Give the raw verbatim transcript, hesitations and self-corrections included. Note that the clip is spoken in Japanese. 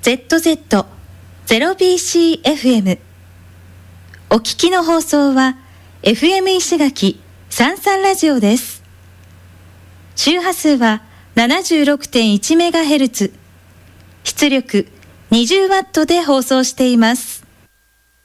ゼットゼットゼロビーシーエフエム。 お聞きの放送は エフエム 石垣さんさんラジオです。周波数は ななじゅうろくてんいちメガヘルツ、出力にじゅうワットで放送しています。